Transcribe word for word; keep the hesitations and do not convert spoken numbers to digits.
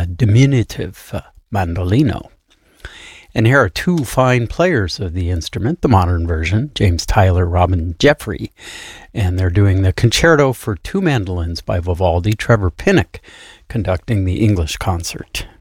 a diminutive uh, mandolino. And here are two fine players of the instrument, the modern version, James Tyler, Robin Jeffrey, and they're doing the Concerto for Two Mandolins by Vivaldi, Trevor Pinnock conducting the English concert.